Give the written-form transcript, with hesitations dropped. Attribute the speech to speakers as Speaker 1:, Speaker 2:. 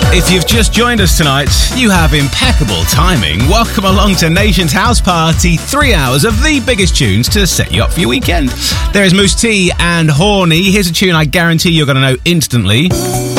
Speaker 1: If you've just joined us tonight, you have impeccable timing. Welcome along to Nation's House Party, 3 hours of the biggest tunes to set you up for your weekend. There is Mousse T and Horny. Here's a tune I guarantee you're going to know instantly.